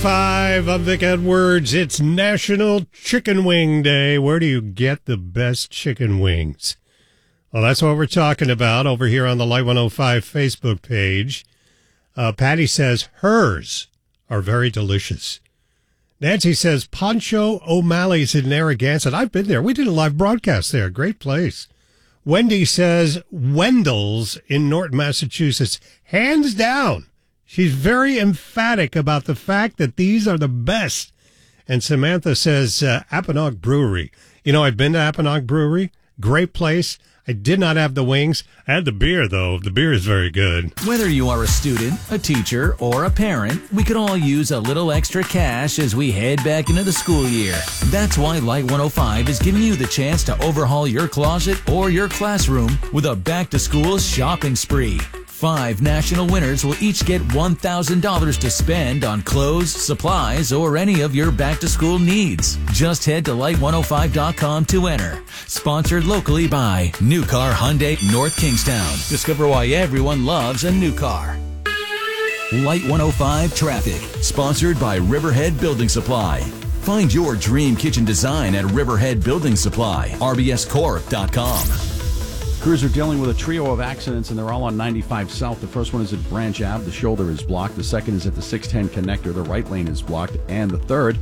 105. I'm Vic Edwards. It's National Chicken Wing Day. Where do you get the best chicken wings? Well, that's what we're talking about over here on the Light 105 Facebook page. Patty says hers are very delicious. Nancy says Pancho O'Malley's in Narragansett. I've been there. We did a live broadcast there. Great place. Wendy says Wendell's in Norton, Massachusetts. Hands down. She's very emphatic about the fact that these are the best. And Samantha says Apponaug Brewery. You know, I've been to Apponaug Brewery. Great place. I did not have the wings. I had the beer, though. The beer is very good. Whether you are a student, a teacher, or a parent, we could all use a little extra cash as we head back into the school year. That's why Light 105 is giving you the chance to overhaul your closet or your classroom with a back-to-school shopping spree. 5 national winners will each get $1,000 to spend on clothes, supplies, or any of your back-to-school needs. Just head to light105.com to enter. Sponsored locally by New Car Hyundai North Kingstown. Discover why everyone loves a new car. Light 105 Traffic. Sponsored by Riverhead Building Supply. Find your dream kitchen design at Riverhead Building Supply. rbscorp.com. Crews are dealing with a trio of accidents, and they're all on 95 South. The first one is at Branch Ave. The shoulder is blocked. The second is at the 610 connector. The right lane is blocked. And the third,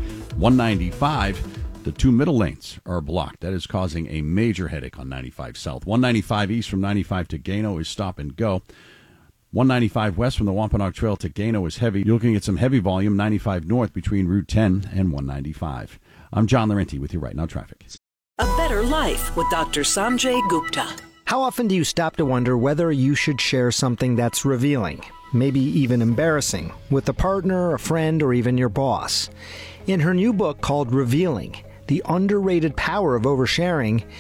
195, the 2 middle lanes are blocked. That is causing a major headache on 95 South. 195 east from 95 to Gano is stop and go. 195 west from the Wampanoag Trail to Gano is heavy. You're looking at some heavy volume, 95 north between Route 10 and 195. I'm John Laurenti with you right now, traffic. A better life with Dr. Sanjay Gupta. How often do you stop to wonder whether you should share something that's revealing, maybe even embarrassing, with a partner, a friend, or even your boss? In her new book called Revealing, The Underrated Power of Oversharing,